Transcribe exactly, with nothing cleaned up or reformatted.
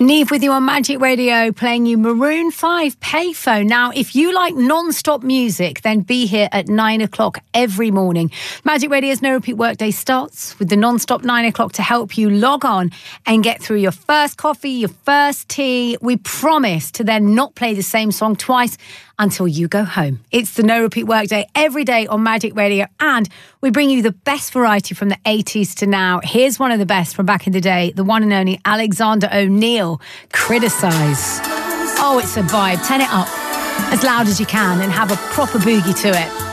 Neve with you on Magic Radio, playing you Maroon five Payphone. Now, if you like non-stop music, then be here at nine o'clock every morning. Magic Radio's No Repeat Workday starts with the non-stop nine o'clock to help you log on and get through your first coffee, your first tea. We promise to then not play the same song twice until you go home. It's the No Repeat Workday every day on Magic Radio, and we bring you the best variety from the eighties to now. Here's one of the best from back in the day, the one and only Alexander O'Neal, Criticise. Oh, it's a vibe. Turn it up as loud as you can and have a proper boogie to it.